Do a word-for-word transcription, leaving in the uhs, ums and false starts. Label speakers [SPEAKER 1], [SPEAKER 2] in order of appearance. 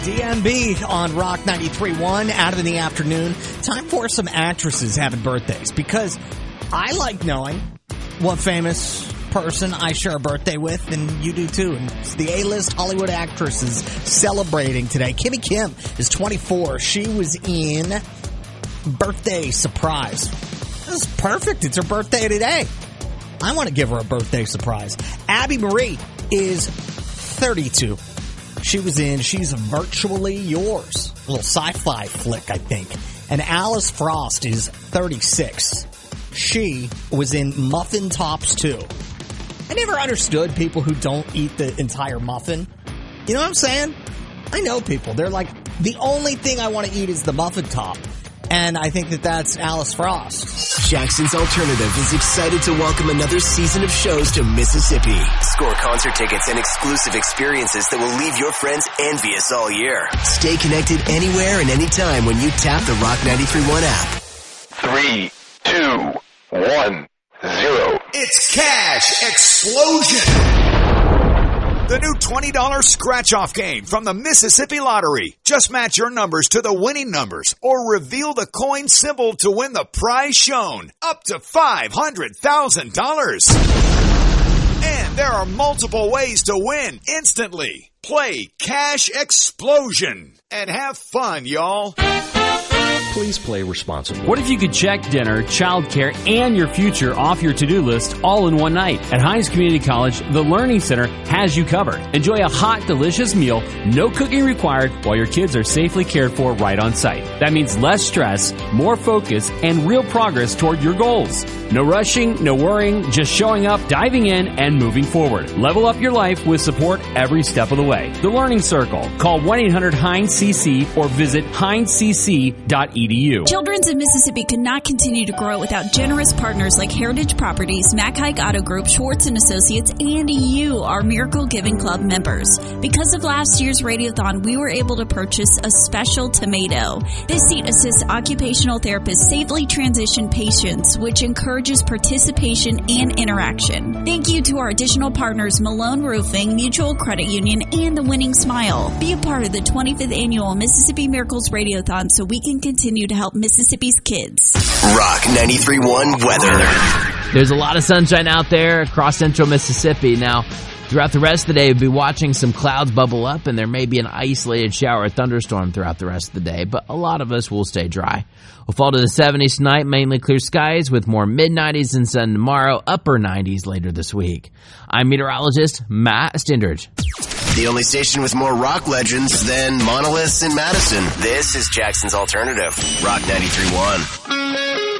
[SPEAKER 1] D M B on Rock ninety-three point one, out in the afternoon. Time for some actresses having birthdays, because I like knowing what famous person I share a birthday with, and you do too. And it's the A-list Hollywood actresses celebrating today. Kimmy Kim is twenty-four. She was in Birthday Surprise. This is perfect. It's her birthday today. I want to give her a birthday surprise. Abby Marie is thirty-two. She was in She's Virtually Yours, a little sci-fi flick, I think. And Alice Frost is thirty-six. She was in Muffin Tops two. I never understood people who don't eat the entire muffin. You know what I'm saying? I know people. They're like, the only thing I want to eat is the muffin top. And I think that that's Alice Frost.
[SPEAKER 2] Jackson's Alternative is excited to welcome another season of shows to Mississippi. Score concert tickets and exclusive experiences that will leave your friends envious all year. Stay connected anywhere and anytime when you tap the Rock ninety-three point one app.
[SPEAKER 3] Three, two, one, zero.
[SPEAKER 4] It's Cash Explosion! The new twenty dollars scratch-off game from the Mississippi Lottery. Just match your numbers to the winning numbers or reveal the coin symbol to win the prize shown, up to five hundred thousand dollars. And there are multiple ways to win instantly. Play Cash Explosion and have fun, y'all.
[SPEAKER 5] Please play responsibly.
[SPEAKER 6] What if you could check dinner, childcare, and your future off your to-do list all in one night? At Hines Community College, the Learning Center has you covered. Enjoy a hot, delicious meal, no cooking required, while your kids are safely cared for right on site. That means less stress, more focus, and real progress toward your goals. No rushing, no worrying, just showing up, diving in, and moving forward. Level up your life with support every step of the way. The Learning Circle. Call one eight hundred Hines C C or visit hines c c dot e d u.
[SPEAKER 7] Children's in Mississippi could not continue to grow without generous partners like Heritage Properties, Mack Hike Auto Group, Schwartz and Associates, and you, our Miracle Giving Club members. Because of last year's Radiothon, we were able to purchase a special tomato. This seat assists occupational therapists safely transition patients, which encourages participation and interaction. Thank you to our additional partners, Malone Roofing, Mutual Credit Union, and The Winning Smile. Be a part of the twenty-fifth Annual Mississippi Miracles Radiothon so we can continue to help Mississippi's kids.
[SPEAKER 2] Rock ninety-three point one weather.
[SPEAKER 8] There's a lot of sunshine out there across central Mississippi. Now, throughout the rest of the day, we'll be watching some clouds bubble up, and there may be an isolated shower or thunderstorm throughout the rest of the day, but a lot of us will stay dry. We'll fall to the seventies tonight, mainly clear skies with more mid-nineties and sun tomorrow, upper nineties later this week. I'm meteorologist Matt Stindridge.
[SPEAKER 2] The only station with more rock legends than monoliths in Madison. This is Jackson's Alternative, Rock ninety-three point one.